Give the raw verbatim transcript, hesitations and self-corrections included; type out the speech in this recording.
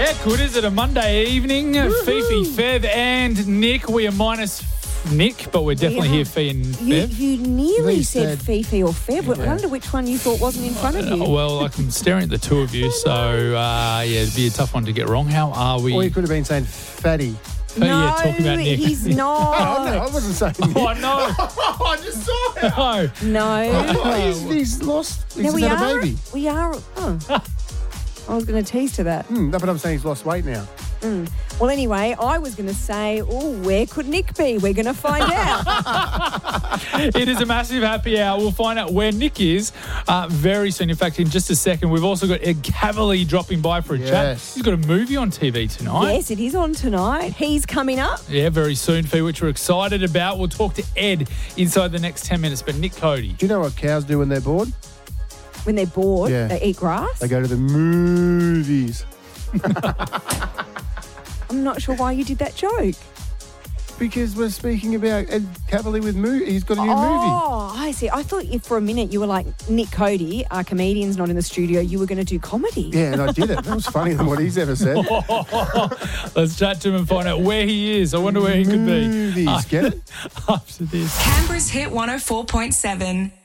Yeah, good. Is it a Monday evening? Woo-hoo. Fifi, Fev and Nick. We are minus Nick, but we're definitely Yeah. here, Fee and You, Fev. you nearly They said, said- Fifi or Fev. I Yeah. wonder which one you thought wasn't in front of you. Uh, well, like, I'm staring at the two of you, so uh, yeah, it'd be a tough one to get wrong. How are we? Or you could have been saying fatty. Oh, yeah, talking about Nick. he's Oh, not. no, I wasn't saying Oh, Nick. no. I just saw it. No. No. Oh, he's, he's lost. He's No, we had are. a baby. We are. Oh. I was going to tease to that. Hmm, no, but I'm saying he's lost weight now. Well, anyway, I was going to say, oh, where could Nick be? We're going to find out. It is a massive happy hour. We'll find out where Nick is uh, very soon. In fact, in just a second, we've also got Ed Cavalier dropping by for a chat. Yes. He's got a movie on T V tonight. Yes, it is on tonight. He's coming up. Yeah, very soon, Fee, which we're excited about. We'll talk to Ed inside the next ten minutes. But Nick Cody. Do you know what cows do when they're bored? When they're bored, Yeah. they eat grass. They go to the movies. I'm not sure why you did that joke. Because we're speaking about Ed Cavalier with movie. He's got a new movie. Oh, I see. I thought if for a minute you were like, Nick Cody, our comedian's not in the studio, you were going to do comedy. Yeah, and I did it. That was funnier than what he's ever said. Let's chat to him and find out where he is. I wonder where he could be. Movies, Uh, get it? After this. Canberra's Hit one oh four point seven.